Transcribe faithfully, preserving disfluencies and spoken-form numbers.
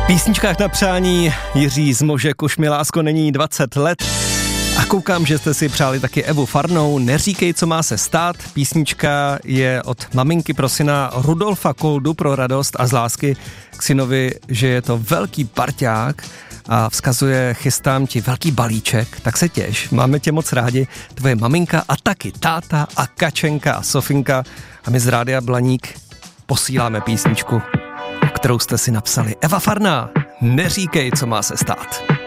Písničkách na přání Jiří Zmožek, už mi lásko není dvacet let. A koukám, že jste si přáli taky Evu Farnou, Neříkej, co má se stát. Písnička je od maminky pro syna Rudolfa Koldu pro radost a z lásky k synovi, že je to velký parťák a vzkazuje: chystám ti velký balíček, tak se těš, máme tě moc rádi, tvoje maminka a taky táta a Kačenka a Sofinka, a my z Rádia Blaník posíláme písničku, kterou jste si napsali. Eva Farná, Neříkej, co má se stát.